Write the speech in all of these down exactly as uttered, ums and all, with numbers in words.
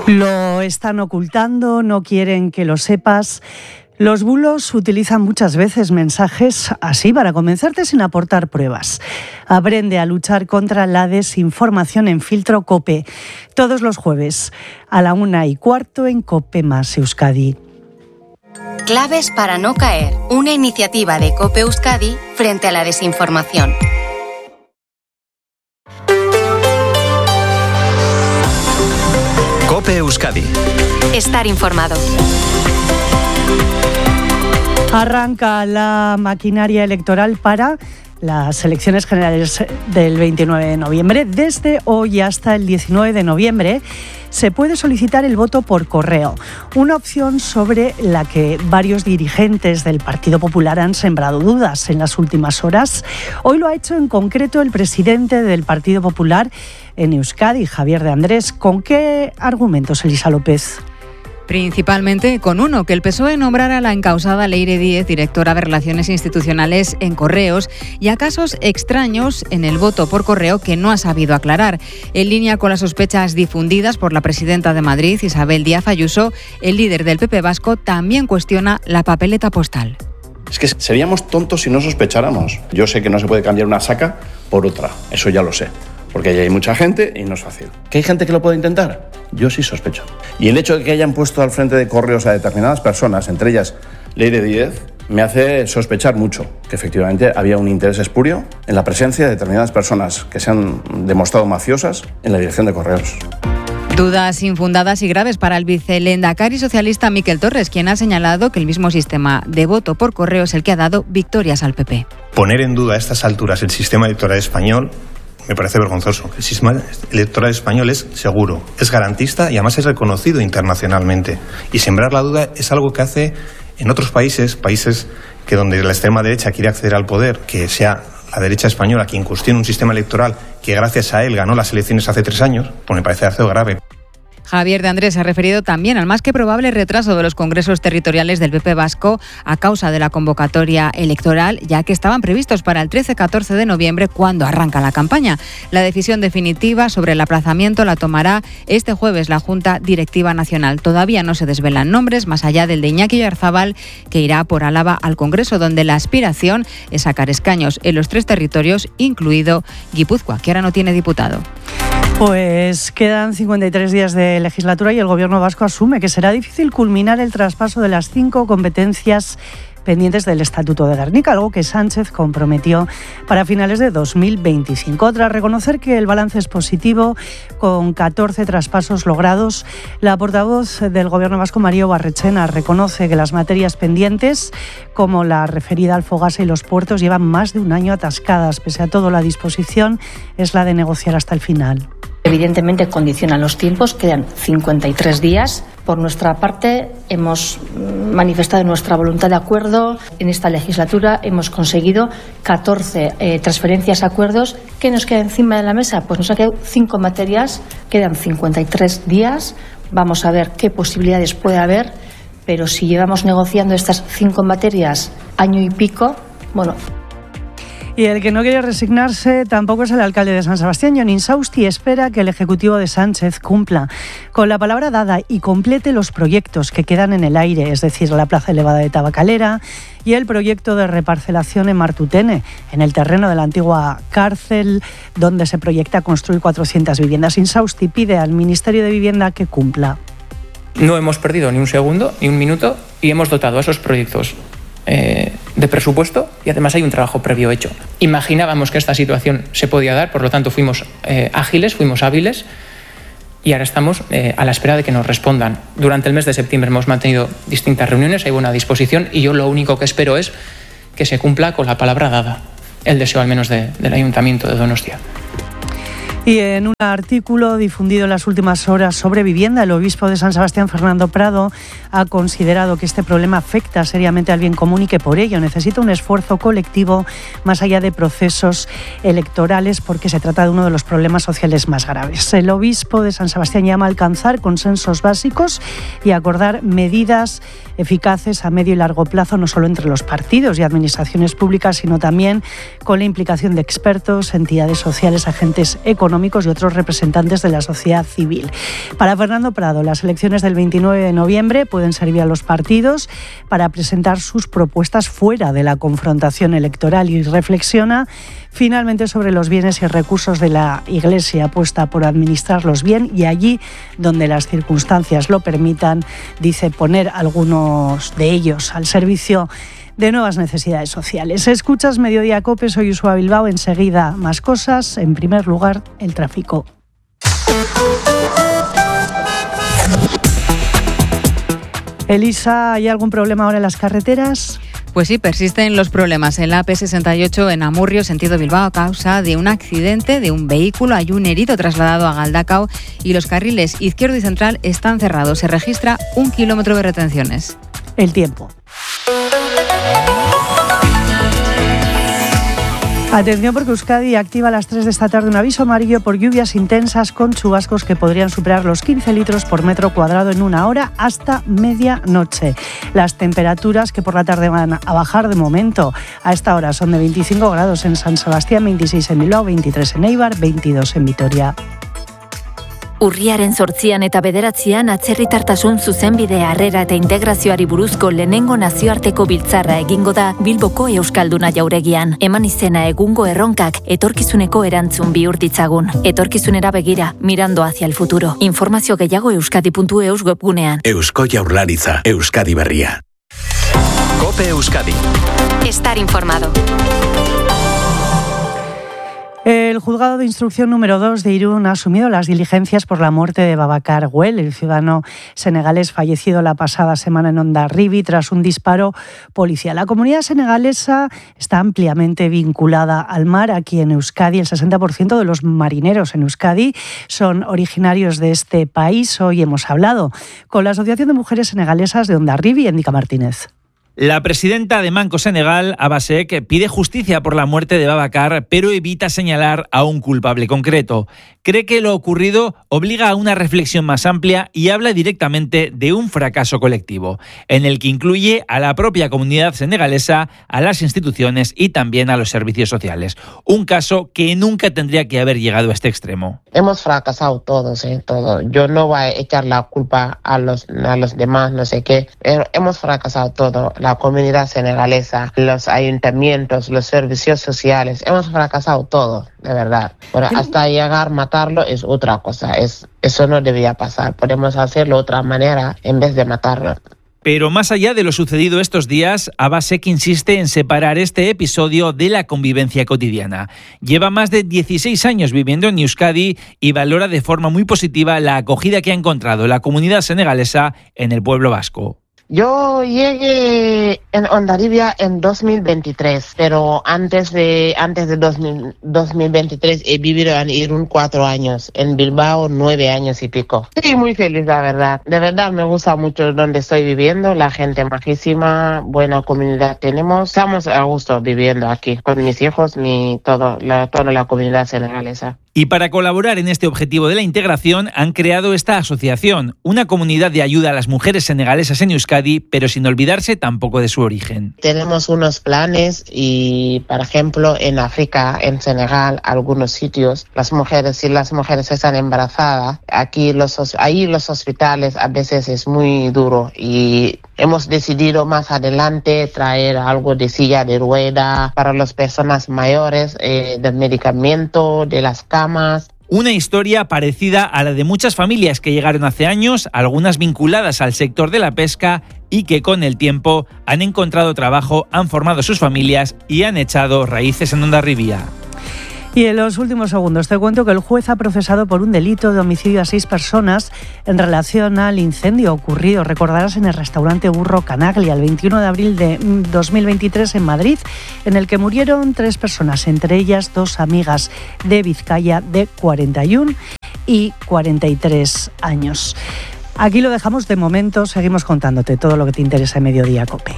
Lo están ocultando, no quieren que lo sepas. Los bulos utilizan muchas veces mensajes así para convencerte sin aportar pruebas. Aprende a luchar contra la desinformación en Filtro COPE. Todos los jueves a la una y cuarto en COPE más Euskadi. Claves para no caer. Una iniciativa de COPE Euskadi frente a la desinformación. COPE Euskadi. Estar informado. Arranca la maquinaria electoral para las elecciones generales del veintinueve de noviembre. Desde hoy hasta el diecinueve de noviembre se puede solicitar el voto por correo, una opción sobre la que varios dirigentes del Partido Popular han sembrado dudas en las últimas horas. Hoy lo ha hecho en concreto el presidente del Partido Popular en Euskadi, Javier de Andrés. ¿Con qué argumentos, Elisa López? Principalmente con uno, que el P S O E nombrara a la encausada Leire Díez, directora de Relaciones Institucionales en Correos, y a casos extraños en el voto por correo que no ha sabido aclarar. En línea con las sospechas difundidas por la presidenta de Madrid, Isabel Díaz Ayuso, el líder del P P vasco también cuestiona la papeleta postal. Es que seríamos tontos si no sospecháramos. Yo sé que no se puede cambiar una saca por otra, eso ya lo sé. Porque ahí hay mucha gente y no es fácil. ¿Que hay gente que lo puede intentar? Yo sí sospecho. Y el hecho de que hayan puesto al frente de correos a determinadas personas, entre ellas Leire Díez, me hace sospechar mucho que efectivamente había un interés espurio en la presencia de determinadas personas que se han demostrado mafiosas en la dirección de correos. Dudas infundadas y graves para el vicelehendakari socialista Miquel Torres, quien ha señalado que el mismo sistema de voto por correo es el que ha dado victorias al P P. Poner en duda a estas alturas el sistema electoral español me parece vergonzoso. El sistema electoral español es seguro, es garantista y además es reconocido internacionalmente. Y sembrar la duda es algo que hace en otros países, países que donde la extrema derecha quiere acceder al poder, que sea la derecha española quien cuestione un sistema electoral que gracias a él ganó las elecciones hace tres años, pues me parece algo grave. Javier de Andrés se ha referido también al más que probable retraso de los congresos territoriales del P P vasco a causa de la convocatoria electoral, ya que estaban previstos para el trece catorce de noviembre, cuando arranca la campaña. La decisión definitiva sobre el aplazamiento la tomará este jueves la Junta Directiva Nacional. Todavía no se desvelan nombres, más allá del de Iñaki Oyarzabal, que irá por Álava al Congreso, donde la aspiración es sacar escaños en los tres territorios, incluido Guipúzcoa, que ahora no tiene diputado. Pues quedan cincuenta y tres días de legislatura y el Gobierno vasco asume que será difícil culminar el traspaso de las cinco competencias pendientes del Estatuto de Gernika, algo que Sánchez comprometió para finales de dos mil veinticinco. Tras reconocer que el balance es positivo, con catorce traspasos logrados, la portavoz del Gobierno vasco, Mario Barrechena, reconoce que las materias pendientes, como la referida al Fogasa y los puertos, llevan más de un año atascadas. Pese a todo, la disposición es la de negociar hasta el final. Evidentemente condicionan los tiempos, quedan cincuenta y tres días. Por nuestra parte, hemos manifestado nuestra voluntad de acuerdo. En esta legislatura hemos conseguido catorce eh, transferencias a acuerdos. ¿Qué nos queda encima de la mesa? Pues nos han quedado cinco materias, quedan cincuenta y tres días. Vamos a ver qué posibilidades puede haber, pero si llevamos negociando estas cinco materias año y pico, bueno... Y el que no quiere resignarse tampoco es el alcalde de San Sebastián. Jon Insausti espera que el Ejecutivo de Sánchez cumpla con la palabra dada y complete los proyectos que quedan en el aire, es decir, la plaza elevada de Tabacalera y el proyecto de reparcelación en Martutene, en el terreno de la antigua cárcel, donde se proyecta construir cuatrocientas viviendas. Insausti pide al Ministerio de Vivienda que cumpla. No hemos perdido ni un segundo, ni un minuto, y hemos dotado a esos proyectos Eh, de presupuesto, y además hay un trabajo previo hecho. Imaginábamos que esta situación se podía dar, por lo tanto fuimos eh, ágiles, fuimos hábiles, y ahora estamos eh, a la espera de que nos respondan. Durante el mes de septiembre hemos mantenido distintas reuniones, hay buena disposición, y yo lo único que espero es que se cumpla con la palabra dada, el deseo al menos de, del Ayuntamiento de Donostia. Y en un artículo difundido en las últimas horas sobre vivienda, el obispo de San Sebastián, Fernando Prado, ha considerado que este problema afecta seriamente al bien común y que por ello necesita un esfuerzo colectivo más allá de procesos electorales, porque se trata de uno de los problemas sociales más graves. El obispo de San Sebastián llama a alcanzar consensos básicos y acordar medidas eficaces a medio y largo plazo, no solo entre los partidos y administraciones públicas, sino también con la implicación de expertos, entidades sociales, agentes económicos económicos y otros representantes de la sociedad civil. Para Fernando Prado, las elecciones del veintinueve de noviembre pueden servir a los partidos para presentar sus propuestas fuera de la confrontación electoral y reflexiona finalmente sobre los bienes y recursos de la Iglesia, apuesta por administrarlos bien y allí donde las circunstancias lo permitan, dice, poner algunos de ellos al servicio de nuevas necesidades sociales. Escuchas Mediodía COPE, soy Uxue Bilbao, enseguida más cosas. En primer lugar, el tráfico. Elisa, ¿hay algún problema ahora en las carreteras? Pues sí, persisten los problemas en la A P sesenta y ocho en Amurrio, sentido Bilbao, a causa de un accidente de un vehículo. Hay un herido trasladado a Galdakao y los carriles izquierdo y central están cerrados. Se registra un kilómetro de retenciones. El tiempo. Atención porque Euskadi activa a las tres de esta tarde un aviso amarillo por lluvias intensas con chubascos que podrían superar los quince litros por metro cuadrado en una hora hasta medianoche. Las temperaturas que por la tarde van a bajar de momento a esta hora son de veinticinco grados en San Sebastián, veintiséis en Bilbao, veintitrés en Eibar, veintidós en Vitoria. Urriaren zortzian eta bederatzian atzerritartasun zuzenbide harrera eta integrazioari buruzko lehenengo nazioarteko biltzarra egingo da Bilboko Euskalduna jauregian. Eman izena egungo erronkak etorkizuneko erantzun bihur ditzagun. Etorkizunera begira, mirando hacia el futuro. Informazio gehiago euskadi puntu eus webgunean. Eusko Jaurlaritza, Euskadi berria. COPE Euskadi. Estar informado. El juzgado de instrucción número dos de Irún ha asumido las diligencias por la muerte de Babacar Güell, el ciudadano senegalés fallecido la pasada semana en Hondarribia tras un disparo policial. La comunidad senegalesa está ampliamente vinculada al mar. Aquí en Euskadi, el sesenta por ciento de los marineros en Euskadi son originarios de este país. Hoy hemos hablado con la Asociación de Mujeres Senegalesas de Hondarribia, Endika Martínez. La presidenta de Manco Senegal, Abasek, pide justicia por la muerte de Babacar, pero evita señalar a un culpable concreto. Cree que lo ocurrido obliga a una reflexión más amplia y habla directamente de un fracaso colectivo, en el que incluye a la propia comunidad senegalesa, a las instituciones y también a los servicios sociales. Un caso que nunca tendría que haber llegado a este extremo. Hemos fracasado todos, ¿eh? Todo. Yo no voy a echar la culpa a los, a los demás, no sé qué. Hemos fracasado todo. La comunidad senegalesa, los ayuntamientos, los servicios sociales, hemos fracasado todo, de verdad. Pero hasta llegar a matarlo es otra cosa, es, eso no debía pasar. Podemos hacerlo de otra manera en vez de matarlo. Pero más allá de lo sucedido estos días, Abasek insiste en separar este episodio de la convivencia cotidiana. Lleva más de dieciséis años viviendo en Euskadi y valora de forma muy positiva la acogida que ha encontrado la comunidad senegalesa en el pueblo vasco. Yo llegué en Hondarribia en dos mil veintitrés, pero antes de antes de dos mil veintitrés he vivido en Irún cuatro años, en Bilbao nueve años y pico. Estoy muy feliz, la verdad. De verdad me gusta mucho donde estoy viviendo, la gente majísima, buena comunidad tenemos. Estamos a gusto viviendo aquí con mis hijos, mi todo, la, toda la comunidad senegalesa. Y para colaborar en este objetivo de la integración han creado esta asociación, una comunidad de ayuda a las mujeres senegalesas en Euskadi, pero sin olvidarse tampoco de su origen. Tenemos unos planes y, por ejemplo, en África, en Senegal, algunos sitios, las mujeres, si las mujeres están embarazadas, aquí los, ahí los hospitales a veces es muy duro y hemos decidido más adelante traer algo de silla de rueda para las personas mayores, eh, del medicamento, de las camas. Una historia parecida a la de muchas familias que llegaron hace años, algunas vinculadas al sector de la pesca y que con el tiempo han encontrado trabajo, han formado sus familias y han echado raíces en Hondarribia. Y en los últimos segundos te cuento que el juez ha procesado por un delito de homicidio a seis personas en relación al incendio ocurrido, recordarás, en el restaurante Burro Canaglia el veintiuno de abril de dos mil veintitrés en Madrid, en el que murieron tres personas, entre ellas dos amigas de Vizcaya de cuarenta y uno y cuarenta y tres años. Aquí lo dejamos de momento, seguimos contándote todo lo que te interesa en Mediodía COPE.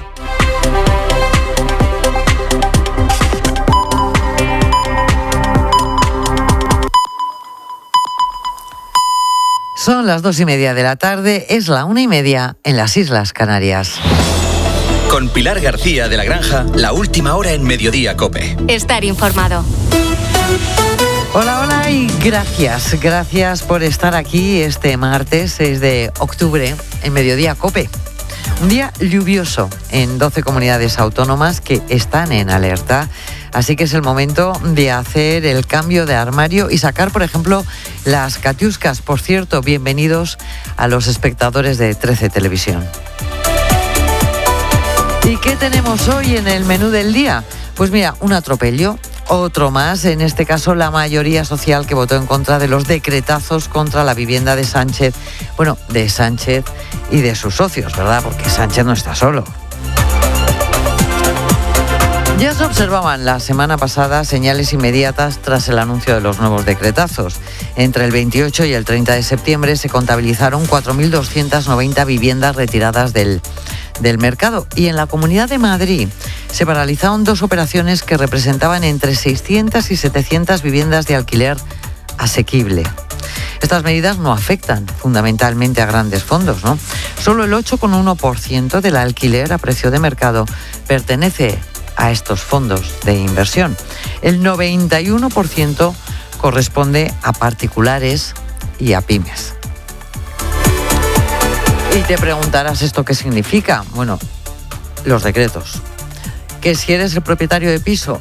Son las dos y media de la tarde, es la una y media en las Islas Canarias. Con Pilar García de la Granja, la última hora en Mediodía COPE. Estar informado. Hola, hola y gracias, gracias por estar aquí este martes seis de octubre en Mediodía COPE. Un día lluvioso en doce comunidades autónomas que están en alerta, así que es el momento de hacer el cambio de armario y sacar, por ejemplo, las catiuscas. Por cierto, bienvenidos a los espectadores de trece Televisión. ¿Y qué tenemos hoy en el menú del día? Pues mira, un atropello. Otro más, en este caso la mayoría social que votó en contra de los decretazos contra la vivienda de Sánchez. Bueno, de Sánchez y de sus socios, ¿verdad? Porque Sánchez no está solo. Ya se observaban la semana pasada señales inmediatas tras el anuncio de los nuevos decretazos. Entre el veintiocho y el treinta de septiembre se contabilizaron cuatro mil doscientas noventa viviendas retiradas del del mercado, y en la Comunidad de Madrid se paralizaron dos operaciones que representaban entre seiscientas y setecientas viviendas de alquiler asequible. Estas medidas no afectan fundamentalmente a grandes fondos, ¿no? Solo el ocho coma uno por ciento del alquiler a precio de mercado pertenece a estos fondos de inversión. El noventa y uno por ciento corresponde a particulares y a pymes. Y te preguntarás, ¿esto qué significa? Bueno, los decretos. Que si eres el propietario de piso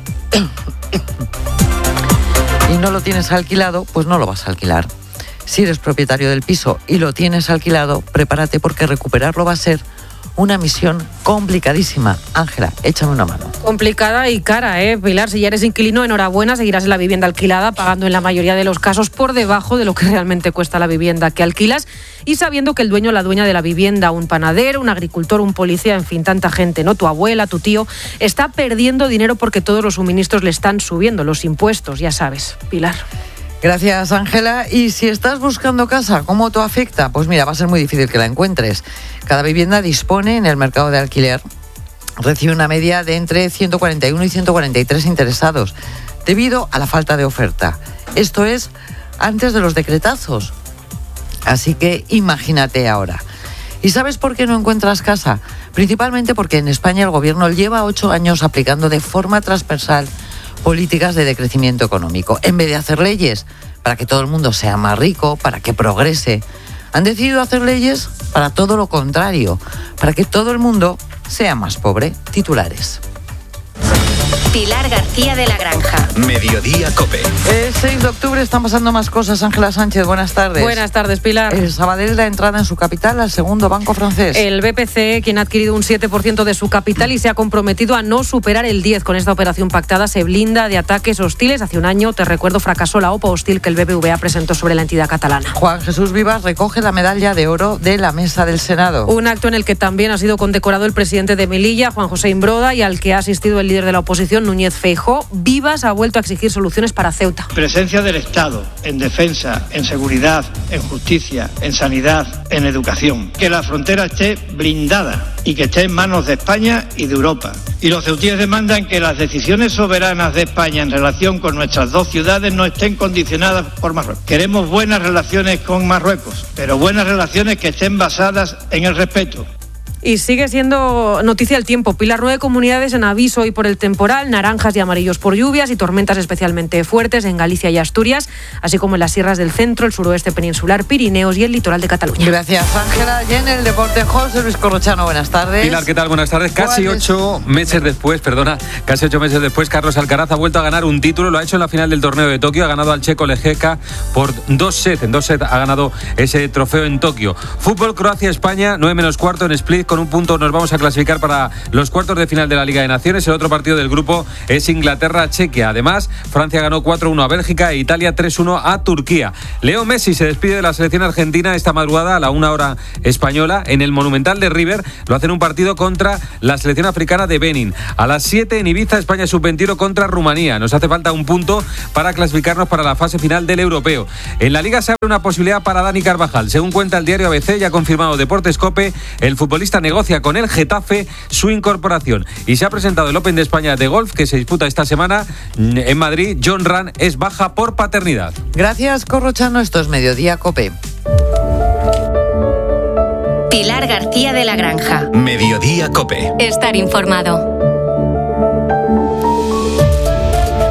y no lo tienes alquilado, pues no lo vas a alquilar. Si eres propietario del piso y lo tienes alquilado, prepárate porque recuperarlo va a ser una misión complicadísima. Ángela, échame una mano. Complicada y cara, ¿eh, Pilar? Si ya eres inquilino, enhorabuena, seguirás en la vivienda alquilada, pagando en la mayoría de los casos por debajo de lo que realmente cuesta la vivienda que alquilas y sabiendo que el dueño o la dueña de la vivienda, un panadero, un agricultor, un policía, en fin, tanta gente, ¿no? Tu abuela, tu tío, está perdiendo dinero porque todos los suministros le están subiendo, los impuestos, ya sabes, Pilar. Gracias, Ángela. Y si estás buscando casa, ¿cómo te afecta? Pues mira, va a ser muy difícil que la encuentres. Cada vivienda dispone en el mercado de alquiler, recibe una media de entre ciento cuarenta y uno y ciento cuarenta y tres interesados, debido a la falta de oferta. Esto es antes de los decretazos. Así que imagínate ahora. ¿Y sabes por qué no encuentras casa? Principalmente porque en España el gobierno lleva ocho años aplicando de forma transversal políticas de decrecimiento económico. En vez de hacer leyes para que todo el mundo sea más rico, para que progrese, han decidido hacer leyes para todo lo contrario, para que todo el mundo sea más pobre. Titulares. Pilar García de la Granja. Mediodía COPE. El seis de octubre están pasando más cosas. Ángela Sánchez, buenas tardes. Buenas tardes, Pilar. El Sabadell da entrada en su capital al segundo banco francés. El B P C E, quien ha adquirido un siete por ciento de su capital y se ha comprometido a no superar el diez por ciento. Con esta operación pactada se blinda de ataques hostiles. Hace un año, te recuerdo, fracasó la OPA hostil que el B B V A presentó sobre la entidad catalana. Juan Jesús Vivas recoge la medalla de oro de la mesa del Senado. Un acto en el que también ha sido condecorado el presidente de Melilla, Juan José Imbroda, y al que ha asistido el líder de la oposición, Núñez Feijóo. Vivas ha vuelto a exigir soluciones para Ceuta. Presencia del Estado en defensa, en seguridad, en justicia, en sanidad, en educación. Que la frontera esté blindada y que esté en manos de España y de Europa. Y los ceutíes demandan que las decisiones soberanas de España en relación con nuestras dos ciudades no estén condicionadas por Marruecos. Queremos buenas relaciones con Marruecos, pero buenas relaciones que estén basadas en el respeto. Y sigue siendo noticia el tiempo. Pilar, nueve comunidades en aviso hoy por el temporal, naranjas y amarillos por lluvias y tormentas especialmente fuertes en Galicia y Asturias, así como en las sierras del centro, el suroeste peninsular, Pirineos y el litoral de Cataluña. Gracias, Ángela. Y en el deporte, José Luis Corrochano, buenas tardes. Pilar, ¿qué tal? Buenas tardes. Casi ocho meses después, perdona, casi ocho meses después, Carlos Alcaraz ha vuelto a ganar un título. Lo ha hecho en la final del torneo de Tokio. Ha ganado al checo Lejeka por dos sets. En dos sets ha ganado ese trofeo en Tokio. Fútbol, Croacia-España, nueve menos cuarto en Split. Con un punto nos vamos a clasificar para los cuartos de final de la Liga de Naciones. El otro partido del grupo es Inglaterra-Chequia. Además, Francia ganó cuatro uno a Bélgica e Italia tres uno a Turquía. Leo Messi se despide de la selección argentina esta madrugada a la una hora española en el Monumental de River. Lo hace en un partido contra la selección africana de Benin. A las siete en Ibiza, España sub veintiuno contra Rumanía. Nos hace falta un punto para clasificarnos para la fase final del europeo. En la Liga se abre una posibilidad para Dani Carvajal. Según cuenta el diario A B C, ya ha confirmado Deportes COPE, el futbolista negocia con el Getafe su incorporación. Y se ha presentado el Open de España de golf que se disputa esta semana en Madrid. Jon Rahm es baja por paternidad. Gracias, Corrochano. Esto es Mediodía COPE. Pilar García de la Granja. Mediodía COPE. Estar informado.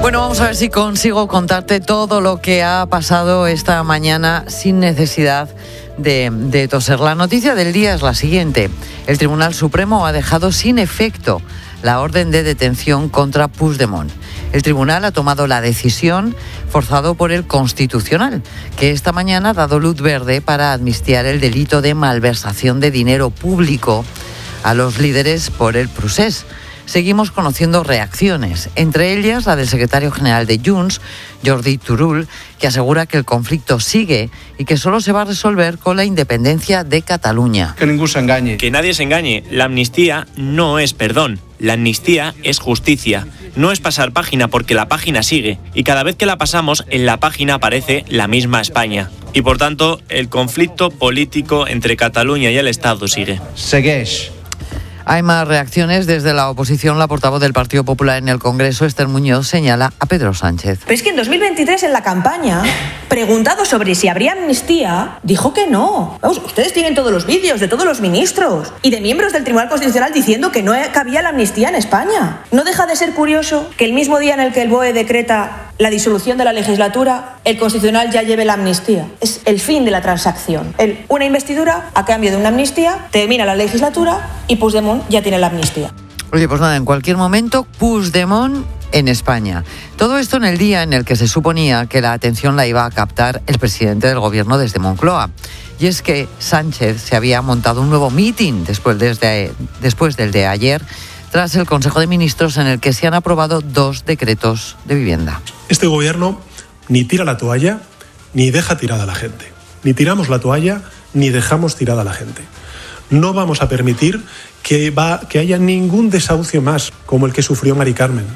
Bueno, vamos a ver si consigo contarte todo lo que ha pasado esta mañana sin necesidad de, de toser. La noticia del día es la siguiente. El Tribunal Supremo ha dejado sin efecto la orden de detención contra Puigdemont. El tribunal ha tomado la decisión forzado por el Constitucional, que esta mañana ha dado luz verde para amnistiar el delito de malversación de dinero público a los líderes por el procés. Seguimos conociendo reacciones, entre ellas la del secretario general de Junts, Jordi Turull, que asegura que el conflicto sigue y que solo se va a resolver con la independencia de Cataluña. Que ningún se engañe. Que nadie se engañe. La amnistía no es perdón. La amnistía es justicia. No es pasar página porque la página sigue. Y cada vez que la pasamos, en la página aparece la misma España. Y por tanto, el conflicto político entre Cataluña y el Estado sigue. Segueix. Hay más reacciones desde la oposición. La portavoz del Partido Popular en el Congreso, Esther Muñoz, señala a Pedro Sánchez. Pero es que en dos mil veintitrés, en la campaña, preguntado sobre si habría amnistía, dijo que no. Vamos, ustedes tienen todos los vídeos de todos los ministros y de miembros del Tribunal Constitucional diciendo que no cabía la amnistía en España. No deja de ser curioso que el mismo día en el que el B O E decreta la disolución de la legislatura, el Constitucional ya lleve la amnistía. Es el fin de la transacción. El, una investidura a cambio de una amnistía, termina la legislatura y Puigdemont ya tiene la amnistía. Oye, pues nada, en cualquier momento, Puigdemont en España. Todo esto en el día en el que se suponía que la atención la iba a captar el presidente del gobierno desde Moncloa. Y es que Sánchez se había montado un nuevo mitin después, desde, después del de ayer, tras el Consejo de Ministros en el que se han aprobado dos decretos de vivienda. Este gobierno ni tira la toalla ni deja tirada a la gente. Ni tiramos la toalla ni dejamos tirada a la gente. No vamos a permitir que, va, que haya ningún desahucio más como el que sufrió Mari Carmen.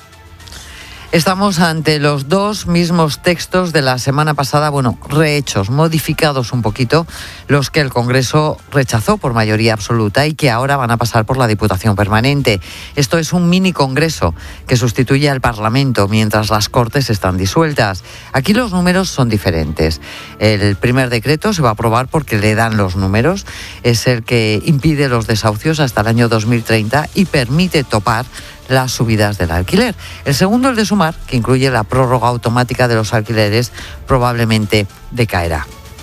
Estamos ante los dos mismos textos de la semana pasada, bueno, rehechos, modificados un poquito, los que el Congreso rechazó por mayoría absoluta y que ahora van a pasar por la Diputación Permanente. Esto es un mini Congreso que sustituye al Parlamento mientras las Cortes están disueltas. Aquí los números son diferentes. El primer decreto se va a aprobar porque le dan los números. Es el que impide los desahucios hasta el año dos mil treinta y permite topar las subidas del alquiler. El segundo, el de Sumar, que incluye la prórroga automática de los alquileres, probablemente decaerá.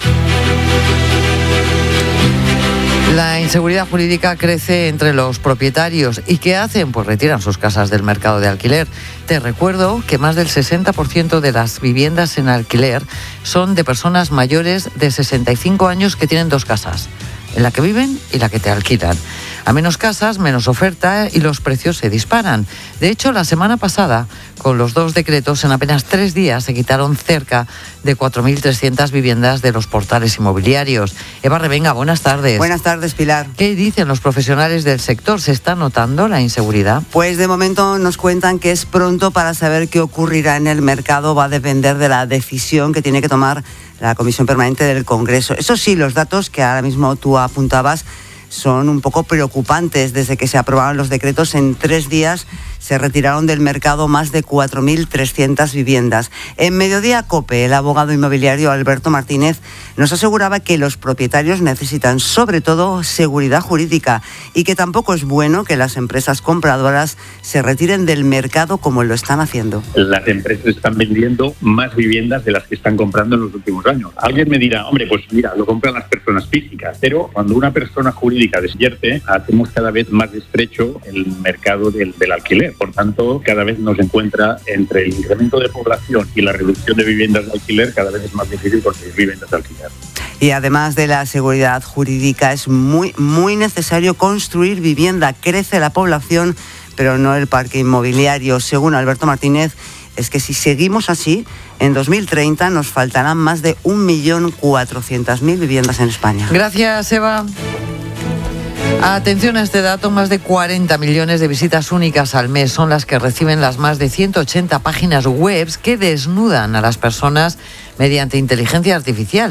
La inseguridad jurídica crece entre los propietarios. ¿Y qué hacen? Pues retiran sus casas del mercado de alquiler. Te recuerdo que más del sesenta por ciento de las viviendas en alquiler son de personas mayores de sesenta y cinco años que tienen dos casas, en la que viven y la que te alquilan. A menos casas, menos oferta y los precios se disparan. De hecho, la semana pasada, con los dos decretos, en apenas tres días se quitaron cerca de cuatro mil trescientas viviendas de los portales inmobiliarios. Eva Revenga, buenas tardes. Buenas tardes, Pilar. ¿Qué dicen los profesionales del sector? ¿Se está notando la inseguridad? Pues de momento nos cuentan que es pronto para saber qué ocurrirá en el mercado. Va a depender de la decisión que tiene que tomar la Comisión Permanente del Congreso. Eso sí, los datos que ahora mismo tú apuntabas son un poco preocupantes. Desde que se aprobaron los decretos, en tres días se retiraron del mercado más de cuatro mil trescientas viviendas. En Mediodía COPE, el abogado inmobiliario Alberto Martínez nos aseguraba que los propietarios necesitan sobre todo seguridad jurídica y que tampoco es bueno que las empresas compradoras se retiren del mercado como lo están haciendo. Las empresas están vendiendo más viviendas de las que están comprando en los últimos años. Alguien me dirá, hombre, pues mira, lo compran las personas físicas, pero cuando una persona jurídica despierte, hacemos cada vez más estrecho el mercado del, del alquiler. Por tanto, cada vez nos encuentra entre el incremento de población y la reducción de viviendas de alquiler, cada vez es más difícil conseguir viviendas de alquiler. Y además de la seguridad jurídica, es muy, muy necesario construir vivienda. Crece la población, pero no el parque inmobiliario. Según Alberto Martínez, es que si seguimos así, en dos mil treinta nos faltarán más de un millón cuatrocientas mil viviendas en España. Gracias, Eva. Atención a este dato, más de cuarenta millones de visitas únicas al mes son las que reciben las más de ciento ochenta páginas web que desnudan a las personas mediante inteligencia artificial.